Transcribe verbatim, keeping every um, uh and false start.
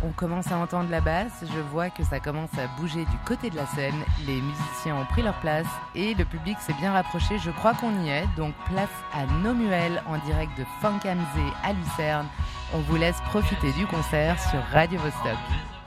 On commence à entendre la basse, je vois que ça commence à bouger du côté de la scène, les musiciens ont pris leur place et le public s'est bien rapproché, je crois qu'on y est, donc place à Nomuel en direct de Funkhamzé à Lucerne. On vous laisse profiter du concert sur Radio Vostok.